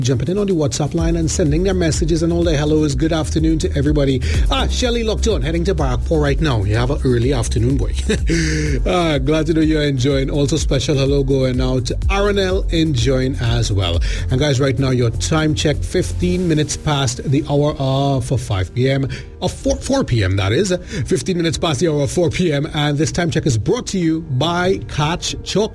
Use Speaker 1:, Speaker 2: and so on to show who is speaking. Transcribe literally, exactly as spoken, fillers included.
Speaker 1: jumping in on the WhatsApp line and sending their messages and all their hellos. Good afternoon to everybody. Ah, Shelley Lockton heading to Barrackpore right now. You have an early afternoon, boy. ah, glad to know you're enjoying. Also special hello going out to Aranel enjoying as well. And guys, right now your time check fifteen minutes past the hour of five p.m. of four, four p.m. that is. fifteen minutes past the hour of four p.m. and this time check is brought to you by Catch Chocolate.